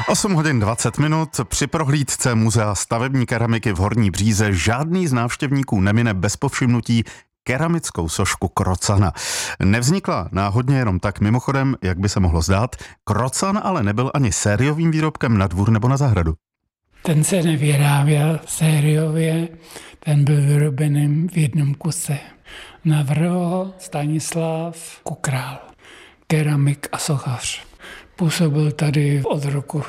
8 hodin 20 minut. Při prohlídce Muzea stavební keramiky v Horní Bříze žádný z návštěvníků nemine bez povšimnutí keramickou sošku Krocana. Nevznikla náhodně jenom tak mimochodem, jak by se mohlo zdát. Krocan ale nebyl ani sériovým výrobkem na dvůr nebo na zahradu. Ten se nevyráběl sériově, ten byl vyrobený v jednom kuse. Navrhoval Stanislav Kukrál, keramik a sochař. Působil tady od roku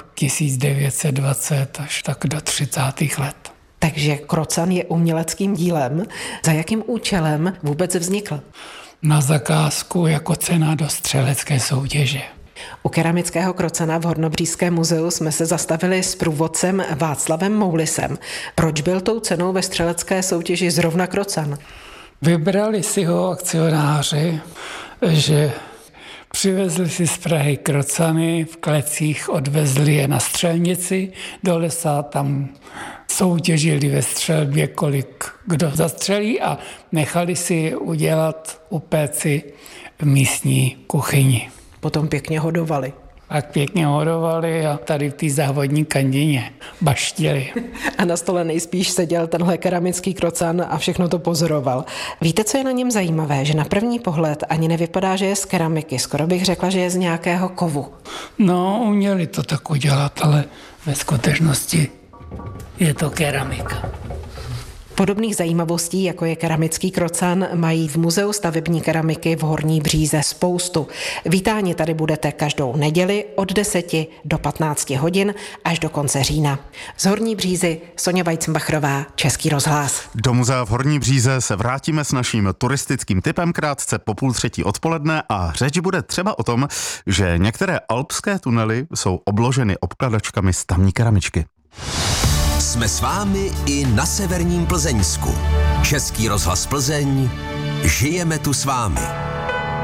1920 až tak do 30. let. Takže Krocan je uměleckým dílem. Za jakým účelem vůbec vznikl? Na zakázku jako cena do střelecké soutěže. U keramického Krocana v Hornobřízském muzeu jsme se zastavili s průvodcem Václavem Moulisem. Proč byl tou cenou ve střelecké soutěži zrovna Krocan? Vybrali si ho akcionáři, že přivezli si z Prahy krocany, v klecích odvezli je na střelnici, do lesa tam soutěžili ve střelbě, kolik kdo zastřelí a nechali si je udělat u péci v místní kuchyni. Potom pěkně hodovali. Tak pěkně hodovali a tady v té závodní kandině baštili. A na stole nejspíš seděl tenhle keramický Krocan a všechno to pozoroval. Víte, co je na něm zajímavé? Že na první pohled ani nevypadá, že je z keramiky. Skoro bych řekla, že je z nějakého kovu. No, uměli to tak udělat, ale ve skutečnosti je to keramika. Podobných zajímavostí, jako je keramický Krocan, mají v Muzeu stavební keramiky v Horní Bříze spoustu. Vítáni tady budete každou neděli od 10 do 15 hodin až do konce října. Z Horní Břízy Sonja Weizenbacherová, Český rozhlas. Do muzea v Horní Bříze se vrátíme s naším turistickým tipem krátce po 2:30 odpoledne a řeč bude třeba o tom, že některé alpské tunely jsou obloženy obkladačkami z tamní keramičky. Jsme s vámi i na severním Plzeňsku. Český rozhlas Plzeň, žijeme tu s vámi.